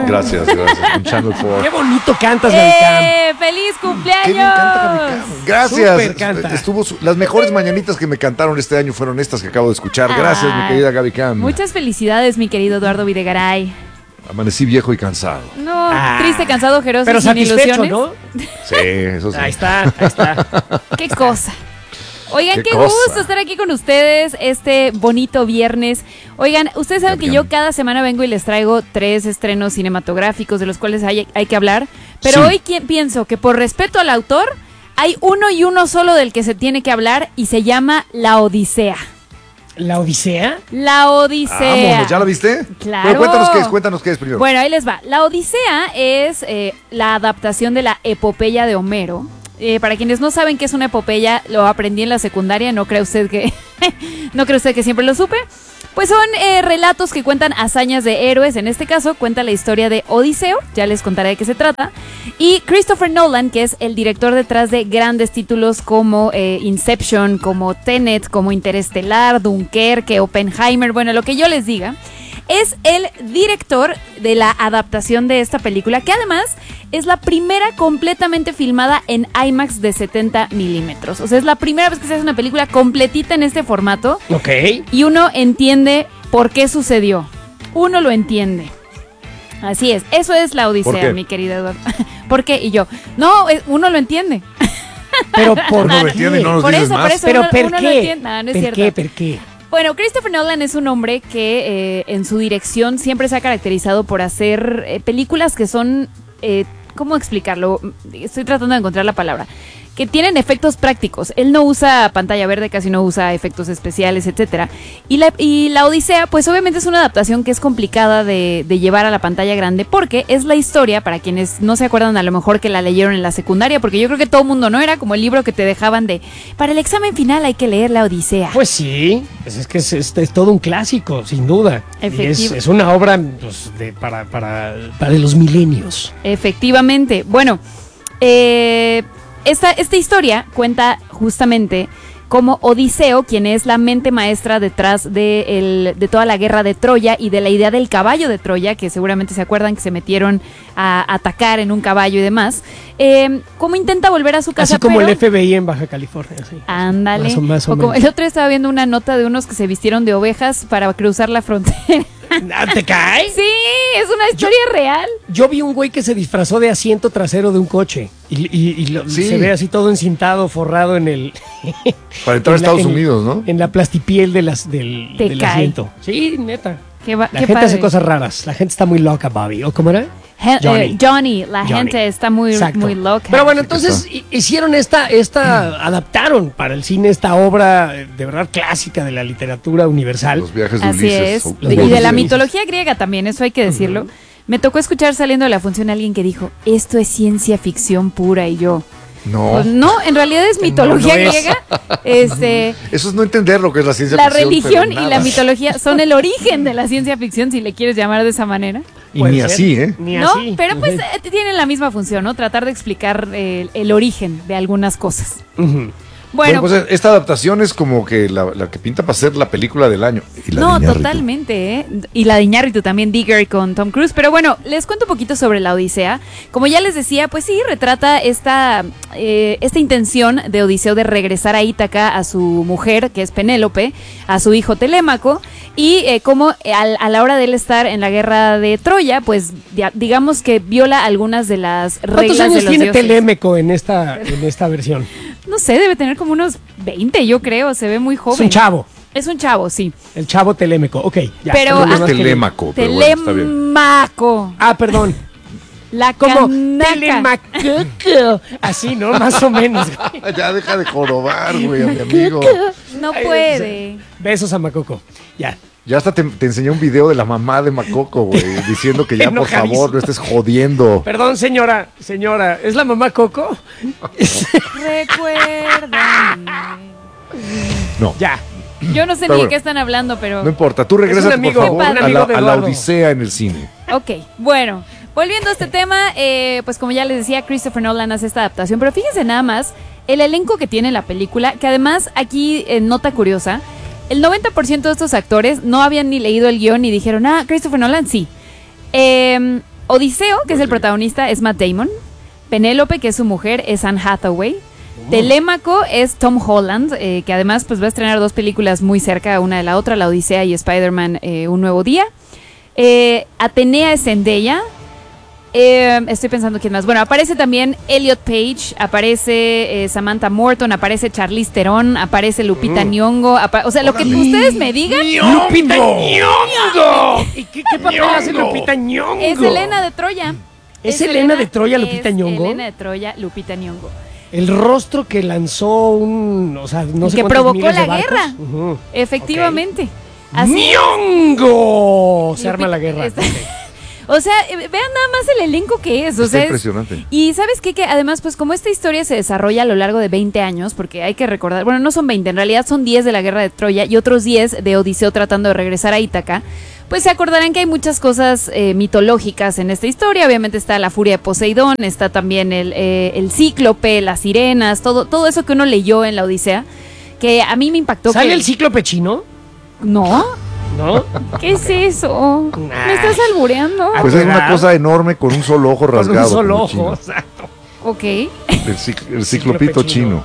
Gracias. Un Channel 4. Qué bonito cantas, Gaby. ¡Feliz cumpleaños! Qué bien canta Gaby Cam. Gracias. Súper canta. Las mejores mañanitas que me cantaron este año fueron estas que acabo de escuchar. Gracias, mi querida Gaby Cam. Muchas felicidades, mi querido Eduardo Videgaray. Amanecí viejo y cansado. No, triste, cansado, ojeroso, Pero sin satisfecho, ilusiones. ¿no? Sí, eso sí. Ahí está. Qué cosa. Oigan, qué cosa. gusto estar aquí con ustedes este bonito viernes. Oigan, ustedes saben que yo cada semana vengo y les traigo 3 estrenos cinematográficos de los cuales hay que hablar. Pero hoy pienso que por respeto al autor, hay uno y uno solo del que se tiene que hablar y se llama La Odisea. ¿La Odisea? La Odisea. Vámonos, ¿ya la viste? Claro. Pero cuéntanos qué es primero. Bueno, ahí les va. La Odisea es la adaptación de la epopeya de Homero. Para quienes no saben qué es una epopeya, lo aprendí en la secundaria, no cree usted que siempre lo supe. Pues son relatos que cuentan hazañas de héroes. En este caso cuenta la historia de Odiseo, ya les contaré de qué se trata. Y Christopher Nolan, que es el director detrás de grandes títulos como Inception, como Tenet, como Interestelar, Dunkerque, Oppenheimer, bueno, lo que yo les diga. Es el director de la adaptación de esta película, que además es la primera completamente filmada en IMAX de 70 milímetros. O sea, es la primera vez que se hace una película completita en este formato. Ok. Y uno entiende por qué sucedió. Uno lo entiende. Así es. Eso es La Odisea, mi querida Eduardo. ¿Por qué? Y yo, no, uno lo entiende. Pero ¿por No lo entiende, no nos Por dices eso, más. por eso Pero uno ¿por lo qué? entiende. No, no es cierto. ¿Por qué? Bueno, Christopher Nolan es un hombre que en su dirección siempre se ha caracterizado por hacer películas que son, ¿cómo explicarlo? Estoy tratando de encontrar la palabra. Que tienen efectos prácticos. Él no usa pantalla verde, casi no usa efectos especiales, etcétera. Y la Odisea, pues obviamente es una adaptación que es complicada de llevar a la pantalla grande, porque es la historia, para quienes no se acuerdan a lo mejor que la leyeron en la secundaria, porque yo creo que todo el mundo no era como el libro que te dejaban de, para el examen final hay que leer la Odisea. Pues sí, es que es todo un clásico, sin duda. Y es una obra pues, para los milenios. Efectivamente. Bueno, esta historia cuenta justamente cómo Odiseo, quien es la mente maestra detrás de toda la guerra de Troya y de la idea del caballo de Troya, que seguramente se acuerdan que se metieron a atacar en un caballo y demás, cómo intenta volver a su casa. Así como el FBI en Baja California. Sí. Ándale. Más o como menos. el otro día estaba viendo una nota de unos que se vistieron de ovejas para cruzar la frontera. ¿Te cae? Sí, es una historia real. Yo vi un güey que se disfrazó de asiento trasero de un coche y se ve así todo encintado, forrado en el... Para entrar a Estados Unidos, ¿no? En la plastipiel del asiento. Sí, neta. La gente hace cosas raras. La gente está muy loca, Bobby. ¿O cómo era? Johnny, la gente está muy loca. Pero bueno, entonces hicieron adaptaron para el cine esta obra de verdad clásica de la literatura universal. Los viajes de Así Ulises. es. Y de la mitología griega también, eso hay que decirlo. Me tocó escuchar saliendo de la función a alguien que dijo, esto es ciencia ficción pura, y yo... No. Pues no, en realidad es mitología griega. Eso es no entender lo que es la ciencia la ficción. La religión y la mitología son el origen de la ciencia ficción, si le quieres llamar de esa manera. Y ni así, ¿eh? No, pero pues tienen la misma función, ¿no? Tratar de explicar el origen de algunas cosas. Bueno, pues esta adaptación es como que la que pinta para ser la película del año. No, totalmente, ¿eh? Y la de Iñárritu también, Digger con Tom Cruise. Pero bueno, les cuento un poquito sobre la Odisea. Como ya les decía, pues sí, retrata esta intención de Odiseo de regresar a Ítaca a su mujer, que es Penélope, a su hijo Telémaco, y cómo a la hora de él estar en la guerra de Troya, pues digamos que viola algunas de las reglas de los ¿Cuántos años tiene dioses. Telémaco en esta versión? No sé, debe tener como unos 20, yo creo, se ve muy joven. Es un chavo. Es un chavo, sí. El chavo Telémaco, ok. Ya. Pero Telémaco. Pero bueno, está bien. Telemaco. Perdón. La como canaca. Telemaco. Así, ¿no? Más o menos. Ya deja de jorobar, güey, a mi amigo. No puede. Besos a Macoco. Ya. Ya hasta te enseñé un video de la mamá de Macoco, güey, diciendo que ya, por favor, no estés jodiendo. Perdón, señora, ¿es la mamá Coco? Recuérdame. No. Ya. Yo no sé ni de qué están hablando, pero... No importa, tú regresas, por favor, a la Odisea en el cine. Ok, bueno, volviendo a este tema, pues como ya les decía, Christopher Nolan hace esta adaptación, pero fíjense nada más el elenco que tiene la película, que además aquí, nota curiosa, el 90% de estos actores no habían ni leído el guión y dijeron, Christopher Nolan, sí. Odiseo, que es el protagonista, es Matt Damon. Penélope, que es su mujer, es Anne Hathaway. Telémaco es Tom Holland, que además pues va a estrenar 2 películas muy cerca una de la otra, La Odisea y Spider-Man Un Nuevo Día. Atenea es Zendaya. Estoy pensando quién más. Bueno, aparece también Elliot Page, aparece Samantha Morton, aparece Charlize Theron, aparece Lupita Nyong'o, o sea, lo que ustedes me digan. ¡Lupita Nyong'o! ¿Y qué papel hace Lupita Nyong'o? Es Helena de Troya. ¿Es Helena de Troya, Lupita Nyong'o? Helena de Troya, Lupita Nyong'o. El rostro que lanzó o sea, no sé que cuántos provocó miles de la barcos. guerra. Efectivamente. Así ¡Nyong'o! Se arma la guerra. O sea, vean nada más el elenco que es. O sea, impresionante. Y ¿sabes qué? Que además, pues como esta historia se desarrolla a lo largo de 20 años, porque hay que recordar, bueno, no son 20, en realidad son 10 de la Guerra de Troya y otros 10 de Odiseo tratando de regresar a Ítaca, pues se acordarán que hay muchas cosas mitológicas en esta historia. Obviamente está la furia de Poseidón, está también el cíclope, las sirenas, todo eso que uno leyó en la Odisea, que a mí me impactó. ¿Sale el cíclope chino? No. ¿No? ¿Qué es eso? ¿Me estás albureando? Pues es una cosa enorme con un solo ojo rasgado. Con un solo ojo, chino. exacto. Ok. El ciclopito chino.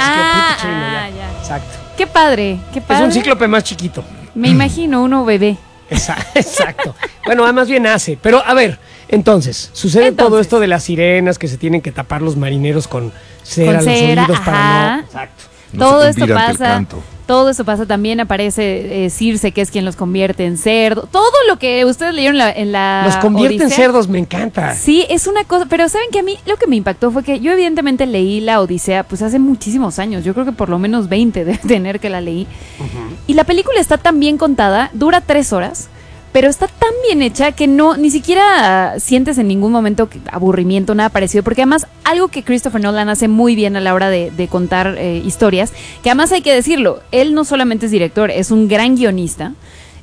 Ya. Exacto. Qué padre, qué padre. Es un cíclope más chiquito. Me imagino uno bebé. Exacto. Bueno, más bien hace. Pero a ver, entonces, sucede todo esto de las sirenas que se tienen que tapar los marineros con cera, los oídos para no. Exacto. Todo esto pasa. Todo eso pasa, también aparece Circe, que es quien los convierte en cerdo. Todo lo que ustedes leyeron en la Los convierte Odisea, en cerdos, me encanta. Sí, es una cosa, pero saben que a mí lo que me impactó fue que yo evidentemente leí la Odisea pues hace muchísimos años, yo creo que por lo menos 20 de tener que la leí. Y la película está tan bien contada, dura 3 horas, pero está tan bien hecha que ni siquiera sientes en ningún momento aburrimiento, nada parecido, porque además algo que Christopher Nolan hace muy bien a la hora de contar historias, que además hay que decirlo, él no solamente es director, es un gran guionista.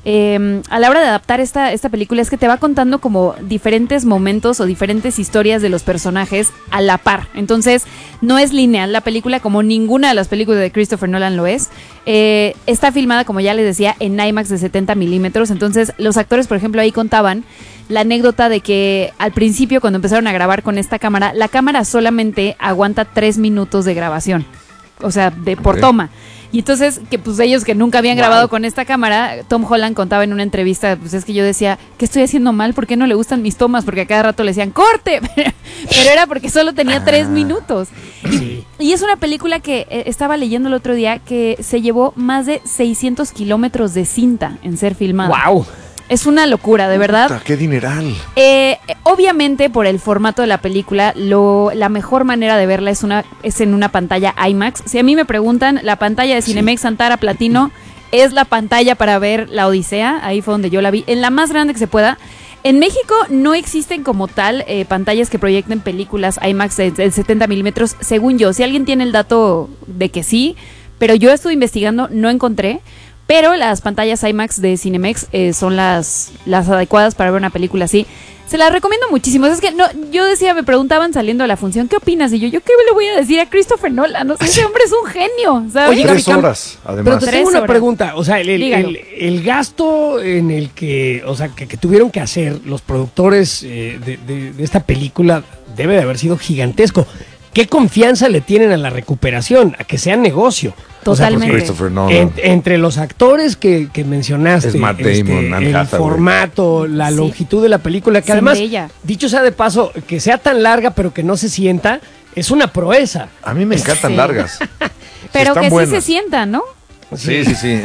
A la hora de adaptar esta película es que te va contando como diferentes momentos o diferentes historias de los personajes a la par. Entonces no es lineal la película como ninguna de las películas de Christopher Nolan lo es. Está filmada, como ya les decía, en IMAX de 70 milímetros. Entonces los actores, por ejemplo, ahí contaban la anécdota de que al principio cuando empezaron a grabar con esta cámara, la cámara solamente aguanta 3 minutos de grabación. O sea, por toma. Y entonces, que pues ellos que nunca habían grabado con esta cámara, Tom Holland contaba en una entrevista, pues es que yo decía, ¿qué estoy haciendo mal? ¿Por qué no le gustan mis tomas? Porque a cada rato le decían, ¡corte! Pero era porque solo tenía 3 minutos. Y es una película que estaba leyendo el otro día que se llevó más de 600 kilómetros de cinta en ser filmada. ¡Wow! Es una locura, de verdad. ¡Qué dineral! Obviamente, por el formato de la película, la mejor manera de verla es en una pantalla IMAX. Si a mí me preguntan, la pantalla de Cinemex Antara Platino es la pantalla para ver la Odisea. Ahí fue donde yo la vi, en la más grande que se pueda. En México no existen como tal pantallas que proyecten películas IMAX de 70 milímetros, según yo. Si alguien tiene el dato de que sí, pero yo estuve investigando, no encontré. Pero las pantallas IMAX de Cinemex son las adecuadas para ver una película así. Se las recomiendo muchísimo. Es que yo decía, me preguntaban saliendo de la función, ¿qué opinas? Y yo ¿qué le voy a decir a Christopher Nolan? No sé, ese hombre es un genio, ¿sabes? Oye, 3 horas, además. Pero te tengo una pregunta. O sea, el gasto en el que, o sea, que tuvieron que hacer los productores de esta película debe de haber sido gigantesco. ¿Qué confianza le tienen a la recuperación? A que sea negocio. Totalmente. O sea, entre los actores que mencionaste, es Matt Damon, el formato, la longitud de la película, que además, dicho sea de paso, que sea tan larga pero que no se sienta, es una proeza. A mí me encantan largas. Pero que buenas. Sí se sienta, ¿no? Sí. Sí,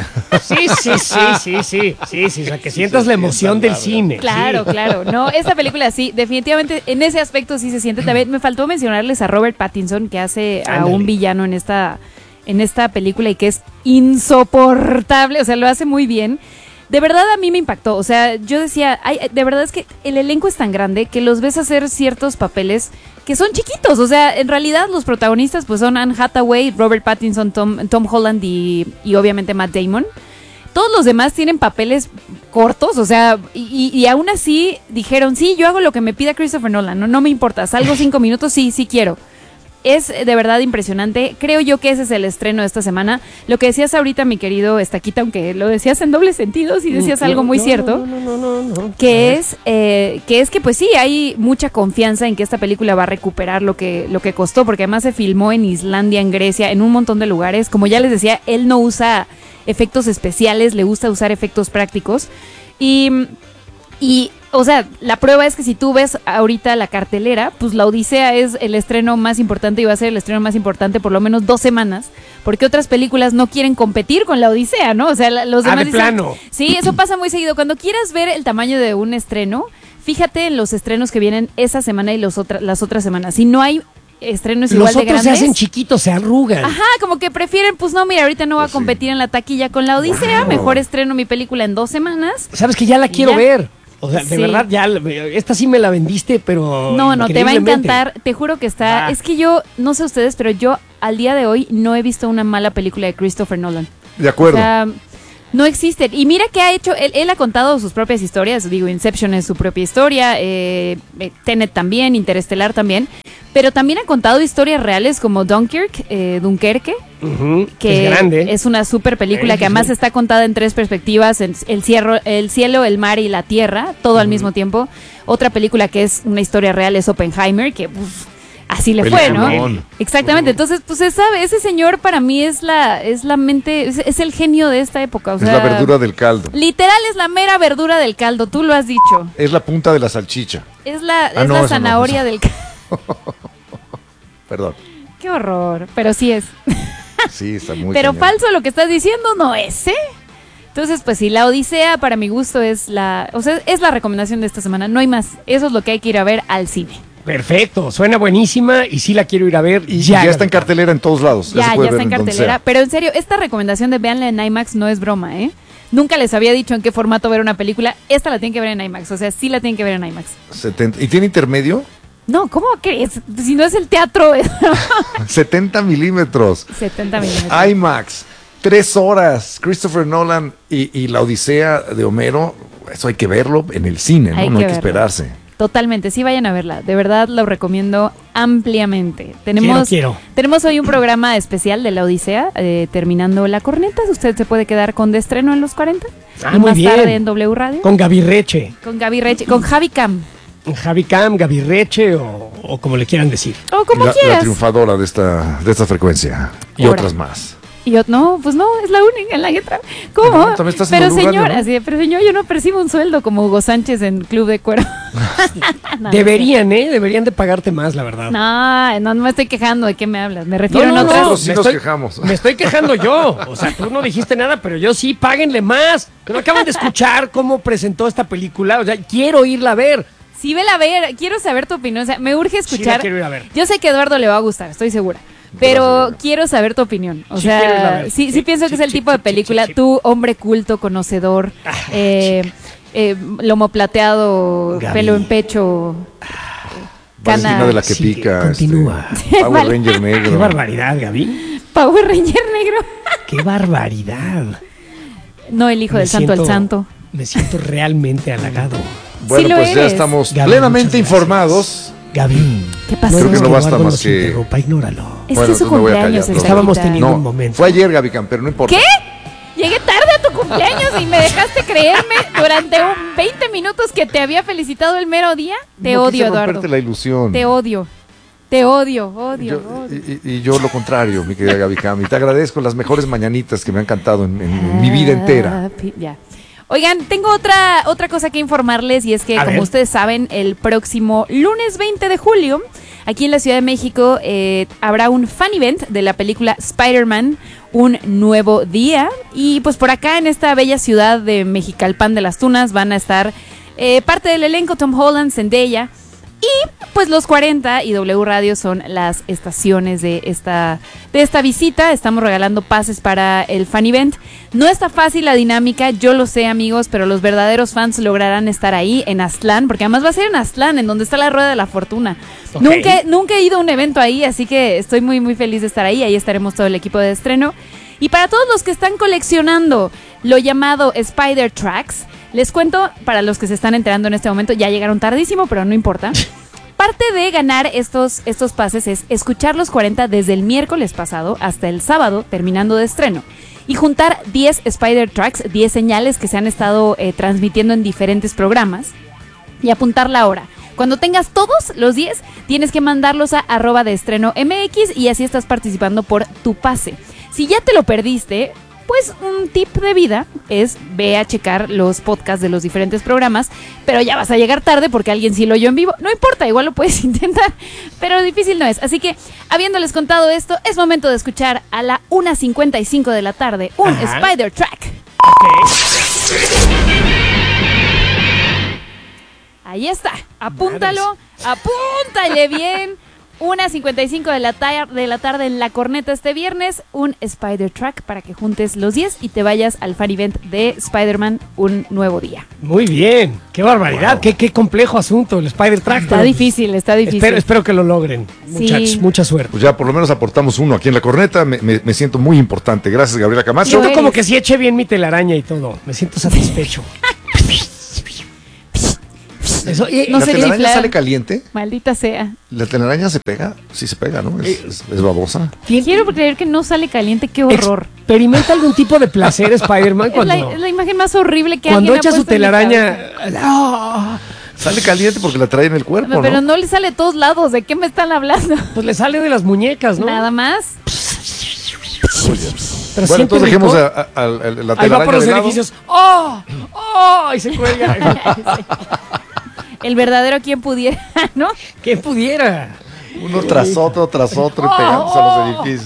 o sea, que sientas la emoción del cine. Claro. No, esta película sí, definitivamente en ese aspecto sí se siente. También me faltó mencionarles a Robert Pattinson, que hace a un villano en esta película y que es insoportable, o sea, lo hace muy bien. De verdad a mí me impactó, o sea, yo decía, de verdad es que el elenco es tan grande que los ves hacer ciertos papeles que son chiquitos, o sea, en realidad los protagonistas pues son Anne Hathaway, Robert Pattinson, Tom Holland y obviamente Matt Damon. Todos los demás tienen papeles cortos, o sea, y aún así dijeron, sí, yo hago lo que me pida Christopher Nolan, no me importa, salgo 5 minutos, sí quiero. es de verdad impresionante. Creo yo que ese es el estreno de esta semana. Lo que decías ahorita, mi querido Estaquita, aunque lo decías en doble sentido, si decías algo muy cierto, que es que pues sí, hay mucha confianza en que esta película va a recuperar lo que costó, porque además se filmó en Islandia, en Grecia, en un montón de lugares. Como ya les decía, él no usa efectos especiales, le gusta usar efectos prácticos. Y o sea, la prueba es que si tú ves ahorita la cartelera, pues La Odisea es el estreno más importante y va a ser el estreno más importante por lo menos 2 semanas, porque otras películas no quieren competir con La Odisea, ¿no? O sea, los demás de dicen, plano. Sí, eso pasa muy seguido. Cuando quieras ver el tamaño de un estreno, fíjate en los estrenos que vienen esa semana y las otras semanas. Si no hay estrenos igual de grandes, los otros se hacen chiquitos, se arrugan. Ajá, como que prefieren, pues no, mira, ahorita no va a competir en la taquilla con La Odisea, mejor estreno mi película en 2 semanas. Sabes que ya la quiero ver. O sea, de verdad, ya, esta sí me la vendiste, pero no, te va a encantar, te juro que está, es que yo, no sé ustedes, pero yo al día de hoy no he visto una mala película de Christopher Nolan. De acuerdo. O sea, no existe. Y mira que ha hecho, él ha contado sus propias historias, digo, Inception es su propia historia, Tenet también, Interestelar también, pero también ha contado historias reales como Dunkerque, que es grande. Es una super película que además está contada en 3 perspectivas, el cielo, el mar y la tierra, todo al mismo tiempo. Otra película que es una historia real es Oppenheimer, que así le fue, ¿no? Exactamente. Entonces, pues ese señor para mí es la mente, es el genio de esta época. O sea, es la verdura del caldo. Literal es la mera verdura del caldo, tú lo has dicho. Es la punta de la salchicha. Es la zanahoria del caldo. Perdón. Qué horror, pero sí es. Sí, está muy Pero cañón. falso lo que estás diciendo no es, ¿eh? Entonces, pues sí, La Odisea para mi gusto es la recomendación de esta semana, no hay más. Eso es lo que hay que ir a ver al cine. Perfecto, suena buenísima y sí la quiero ir a ver. Y ya está en cartelera en todos lados. Ya está en cartelera, pero en serio, esta recomendación de véanla en IMAX no es broma, ¿eh? Nunca les había dicho en qué formato ver una película, esta la tienen que ver en IMAX, o sea, sí la tienen que ver en IMAX. 70. ¿Y tiene intermedio? No, ¿cómo crees? Si no es el teatro. 70 milímetros. 70 milímetros. IMAX, 3 horas. Christopher Nolan y La Odisea de Homero. Eso hay que verlo en el cine, ¿no? No hay que esperarse. Totalmente, sí vayan a verla. De verdad lo recomiendo ampliamente. Tenemos hoy un programa especial de La Odisea, terminando la corneta. Usted se puede quedar con de estreno en los 40. Y más tarde en W Radio. Con Gaby Reche. Con Javi Cam. Javi Cam, Gaby Reche o como le quieran decir. O como quieras. La triunfadora de esta frecuencia. Y otras más. Y yo, no, pues no, es la única en la que trabajo. ¿Cómo? No, pero señor, ¿no? Pero señor, yo no percibo un sueldo como Hugo Sánchez en Club de Cuero. Deberían de pagarte más, la verdad. No me estoy quejando. ¿De qué me hablas? Me refiero a otras. Nosotros sí nos quejamos. Me estoy quejando yo. O sea, tú no dijiste nada, pero yo sí, páguenle más. Pero acaban de escuchar cómo presentó esta película. O sea, quiero irla a ver. Sí, vela a ver. Quiero saber tu opinión. O sea, me urge escuchar. Sí, la quiero ir a ver. Yo sé que a Eduardo le va a gustar, estoy segura. Pero quiero saber tu opinión. O sea, sí pienso que es el tipo de película. Tú, hombre culto, conocedor, lomo plateado, Gaby. Pelo en pecho, Valentina de la que pica. Continúa. Power Ranger negro. Qué barbaridad, Gaby. Power Ranger negro. Qué barbaridad. No el hijo del santo, el santo. Me siento realmente halagado. Bueno, sí pues ya estamos Gaby, plenamente informados. Gaby, ¿qué pasó? Creo que no basta más que... Ignóralo. Es que su cumpleaños. Estábamos teniendo un momento. Fue ayer, Gaby Cam, pero no importa. ¿Qué? Llegué tarde a tu cumpleaños y me dejaste creerme durante 20 minutos que te había felicitado el mero día. Te odio, Eduardo. La ilusión. Te odio. Y yo lo contrario, mi querida Gaby Cam. Y te agradezco las mejores mañanitas que me han cantado en mi vida entera. Ya. Oigan, tengo otra cosa que informarles y es que, como ustedes saben, el próximo lunes 20 de julio, aquí en la Ciudad de México, habrá un fan event de la película Spider-Man, Un Nuevo Día. Y pues por acá, en esta bella ciudad de Mexicalpan de las Tunas, van a estar parte del elenco: Tom Holland, Zendaya. Y pues los 40 y W Radio son las estaciones de esta visita. Estamos regalando pases para el fan event. No está fácil la dinámica, yo lo sé, amigos, pero los verdaderos fans lograrán estar ahí en Aztlán, porque además va a ser en Aztlán, en donde está la Rueda de la Fortuna. Okay. Nunca he ido a un evento ahí, así que estoy muy, muy feliz de estar ahí. Ahí estaremos todo el equipo de estreno. Y para todos los que están coleccionando lo llamado Spider Tracks, les cuento, para los que se están enterando en este momento, ya llegaron tardísimo, pero no importa. parte de ganar estos pases es escuchar los 40 desde el miércoles pasado hasta el sábado, terminando de estreno. Y juntar 10 Spider Tracks, 10 señales que se han estado transmitiendo en diferentes programas. Y apuntar la hora. Cuando tengas todos los 10, tienes que mandarlos a @deestreno.mx y así estás participando por tu pase. Si ya te lo perdiste, pues un tip de vida es ve a checar los podcasts de los diferentes programas, pero ya vas a llegar tarde porque alguien sí lo oyó en vivo. No importa, igual lo puedes intentar, pero difícil no es. Así que, habiéndoles contado esto, es momento de escuchar a la 1:55 de la tarde un Spider Track. Ahí está, apúntalo, apúntale bien. 1:55 de la tarde en La Corneta este viernes, un Spider Track para que juntes los 10 y te vayas al fan event de Spider-Man Un Nuevo Día. Muy bien, qué barbaridad, wow. qué complejo asunto el Spider Track. Está difícil. Espero que lo logren, muchachos, sí. Mucha suerte. Pues ya por lo menos aportamos uno aquí en La Corneta, me siento muy importante. Gracias, Gabriela Camacho. Siento como que sí eché bien mi telaraña y todo, me siento satisfecho. Eso, ¿La telaraña sale caliente? Maldita sea. ¿La telaraña se pega? Sí se pega, ¿no? Es babosa. Quiero creer que no sale caliente, qué horror. ¿Experimenta algún tipo de placer Spider-Man cuando... Es la imagen más horrible que cuando alguien echa su telaraña... Sale caliente porque la trae en el cuerpo, pero no le sale de todos lados. ¿De qué me están hablando? Pues le sale de las muñecas, ¿no? Nada más. Pero bueno, entonces dejemos la telaraña. Ahí va por los edificios. ¡Oh! Y se cuelga. El verdadero quien pudiera, ¿no? ¿Quién pudiera? Uno tras otro y pegándose a los edificios.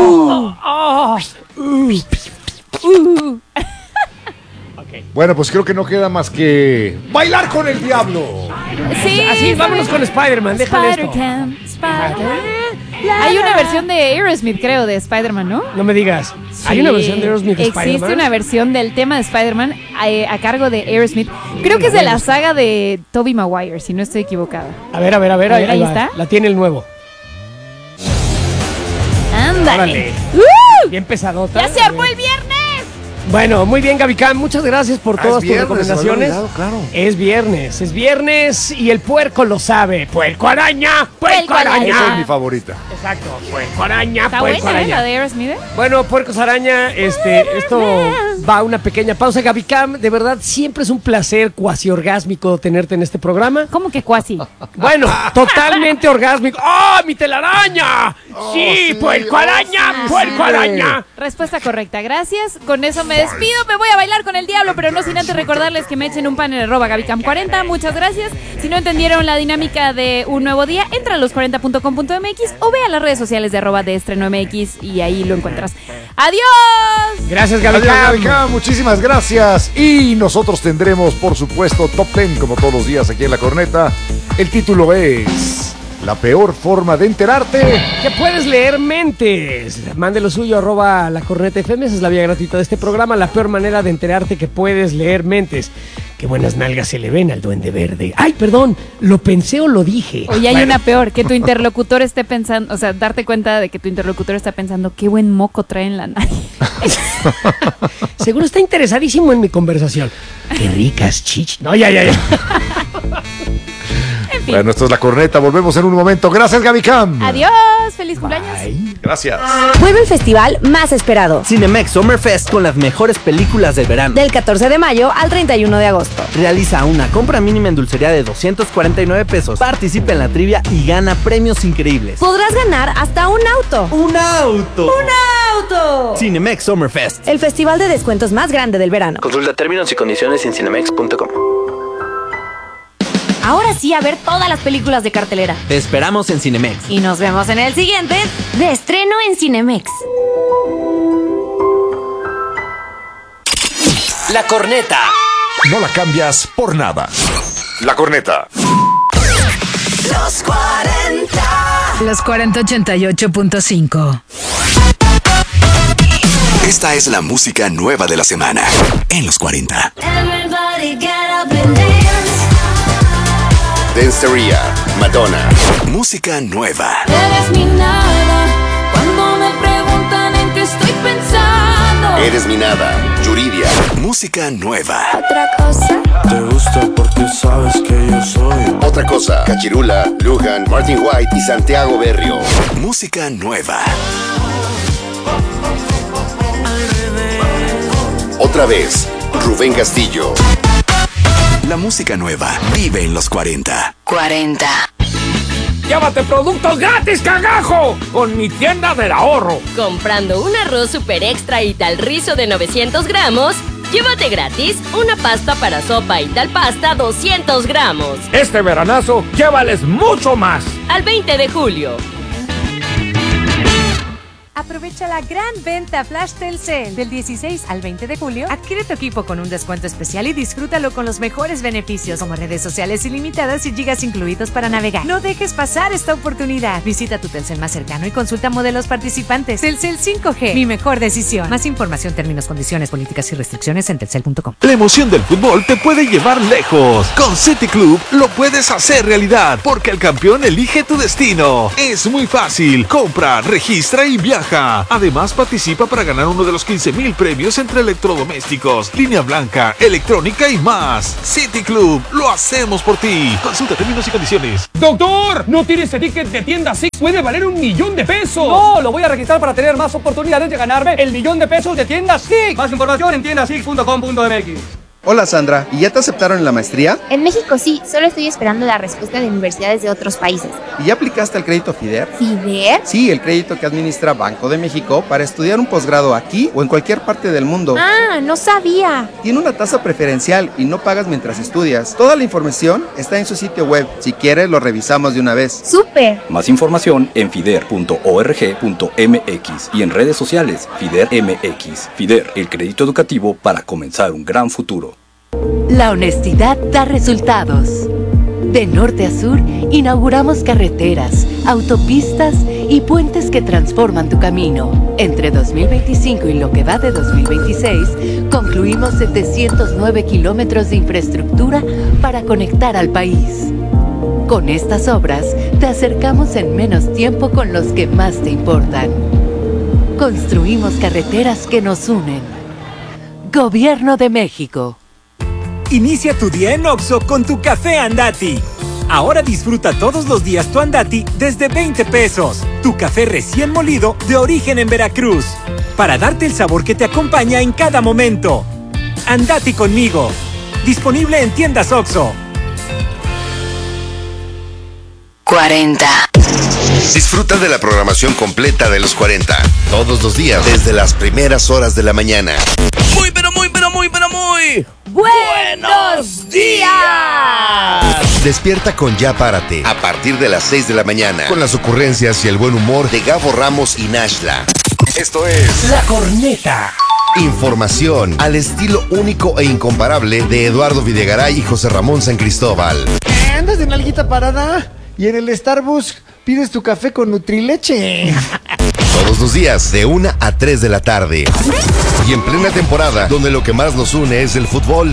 Okay. Bueno, pues creo que no queda más que bailar con el diablo. Sí, así vámonos con Spider-Man, déjale esto. Hay una versión de Aerosmith, creo, de Spider-Man, ¿no? No me digas. Sí, hay una versión de Aerosmith de Spider-Man. Existe una versión del tema de Spider-Man a cargo de Aerosmith. Creo que es de la saga de Tobey Maguire, si no estoy equivocada. A ver, ahí está. La tiene el nuevo. Ándale. Bien pesadota. ¡Ya se armó el viernes! Bueno, muy bien, Gaby Cam, muchas gracias por todas tus recomendaciones. Claro. Es viernes y el puerco lo sabe. ¡Puerco araña! ¡Puerco araña! Esa es mi favorita. Exacto, puerco araña, ¿Está puerco buena, araña. la de Aerosmith? Bueno, puercos araña, esto va a una pequeña pausa. Gaby Cam, de verdad, siempre es un placer cuasi orgásmico tenerte en este programa. ¿Cómo que cuasi? Bueno, totalmente orgásmico. ¡Oh, mi telaraña! Sí, puerco araña, puerco araña. Respuesta correcta, gracias. Con eso me despido, me voy a bailar con el diablo, pero no sin antes recordarles que me echen un pan en @GabyCam40. Muchas gracias. Si no entendieron la dinámica de Un Nuevo Día, entra a los40.com.mx o ve a las redes sociales de @deestreno.mx y ahí lo encuentras. ¡Adiós! Gracias, Gaby Cam. Muchísimas gracias. Y nosotros tendremos, por supuesto, Top 10 como todos los días aquí en La Corneta. El título es... La peor forma de enterarte. Que puedes leer mentes. Mande lo suyo @lacornetafm. Esa es la vía gratuita de este programa. La peor manera de enterarte que puedes leer mentes. Qué buenas nalgas se le ven al duende verde. Ay, perdón, ¿lo pensé o lo dije? Oye, hay una peor, que tu interlocutor esté pensando, o sea, darte cuenta de que tu interlocutor está pensando, qué buen moco trae en la nariz. Seguro está interesadísimo en mi conversación. Qué ricas chichis. No, ya. En fin. Bueno, esto es La Corneta. Volvemos en un momento. Gracias, Gaby Cam. Adiós. Feliz cumpleaños. Gracias. Vuelve el festival más esperado. Cinemex Summer Fest con las mejores películas del verano. Del 14 de mayo al 31 de agosto. Realiza una compra mínima en dulcería de 249 pesos. Participa en la trivia y gana premios increíbles. Podrás ganar hasta un auto. ¡Un auto! ¡Un auto! Cinemex Summer Fest. El festival de descuentos más grande del verano. Consulta términos y condiciones en cinemex.com. Ahora sí, a ver todas las películas de cartelera. Te esperamos en Cinemex. Y nos vemos en el siguiente de estreno en Cinemex. La Corneta. No la cambias por nada. La Corneta. Los 40. Los 40 88.5. Esta es la música nueva de la semana en los 40. Danceteria, Madonna. Música nueva. Eres mi nada. Cuando me preguntan en qué estoy pensando, Eres mi nada, Yuridia. Música nueva. Otra cosa. Te gusta porque sabes que yo soy. Otra cosa, Cachirula, Lujan, Martin White y Santiago Berrio. Música nueva. Otra vez, Rubén Castillo. La música nueva vive en los 40. 40. ¡Llévate productos gratis, cagajo! Con mi tienda del ahorro. Comprando un arroz super extra y tal rizo de 900 gramos, llévate gratis una pasta para sopa y tal pasta 200 gramos. Este veranazo, llévales mucho más. Al 20 de julio. Aprovecha la gran venta Flash Telcel del 16 al 20 de julio. Adquiere tu equipo con un descuento especial y disfrútalo con los mejores beneficios como redes sociales ilimitadas y gigas incluidos para navegar. No dejes pasar esta oportunidad. Visita tu Telcel más cercano y consulta modelos participantes. Telcel 5G, mi mejor decisión. Más información, términos, condiciones, políticas y restricciones en telcel.com. La emoción del fútbol te puede llevar lejos. Con City Club lo puedes hacer realidad porque el campeón elige tu destino. Es muy fácil. Compra, registra y viaja. Además, participa para ganar uno de los 15,000 premios entre electrodomésticos, línea blanca, electrónica y más. City Club, lo hacemos por ti. Consulta términos y condiciones. ¡Doctor! ¿No tienes ese ticket de tienda Six? ¡Puede valer $1,000,000! No, lo voy a registrar para tener más oportunidades de ganarme el $1,000,000 de tienda Six. Más información en tiendasix.com.mx. Hola Sandra, ¿y ya te aceptaron en la maestría? En México sí, solo estoy esperando la respuesta de universidades de otros países. ¿Y ya aplicaste al crédito FIDER? ¿FIDER? Sí, el crédito que administra Banco de México para estudiar un posgrado aquí o en cualquier parte del mundo. Ah, no sabía. Tiene una tasa preferencial y no pagas mientras estudias. Toda la información está en su sitio web. Si quieres, lo revisamos de una vez. ¡Súper! Más información en fider.org.mx y en redes sociales FIDER MX. FIDER, el crédito educativo para comenzar un gran futuro. La honestidad da resultados. De norte a sur, inauguramos carreteras, autopistas y puentes que transforman tu camino. Entre 2025 y lo que va de 2026, concluimos 709 kilómetros de infraestructura para conectar al país. Con estas obras, te acercamos en menos tiempo con los que más te importan. Construimos carreteras que nos unen. Gobierno de México. Inicia tu día en Oxxo con tu café Andati. Ahora disfruta todos los días tu Andati desde 20 pesos. Tu café recién molido de origen en Veracruz. Para darte el sabor que te acompaña en cada momento. Andati conmigo. Disponible en tiendas Oxxo. 40. Disfruta de la programación completa de los 40. Todos los días, desde las primeras horas de la mañana. ¡Muy, pero muy, pero muy, pero muy! ¡Buenos días! Despierta con Ya Párate a partir de las 6 de la mañana con las ocurrencias y el buen humor de Gabo Ramos y Nashla. Esto es La Corneta. Información al estilo único e incomparable de Eduardo Videgaray y José Ramón San Cristóbal. ¿Andas de nalguita parada? Y en el Starbucks pides tu café con Nutrileche. Todos los días, de 1 a 3 de la tarde. Y en plena temporada, donde lo que más nos une es el fútbol.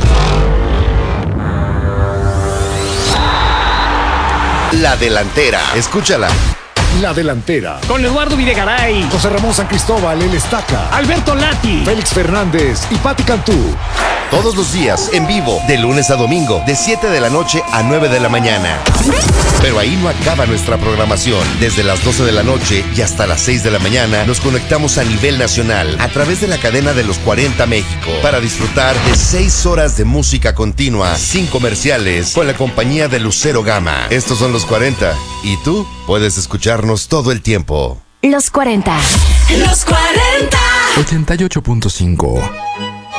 La Delantera. Escúchala. La Delantera. Con Eduardo Videgaray, José Ramón San Cristóbal, el Estaca, Alberto Lati, Félix Fernández y Pati Cantú. Todos los días, en vivo, de lunes a domingo, de 7 de la noche a 9 de la mañana. Pero ahí no acaba nuestra programación. Desde las 12 de la noche y hasta las 6 de la mañana nos conectamos a nivel nacional a través de la cadena de los 40 México para disfrutar de 6 horas de música continua, sin comerciales, con la compañía de Lucero Gama. Estos son los 40 y tú puedes escucharnos todo el tiempo. Los 40. Los 40. 88.5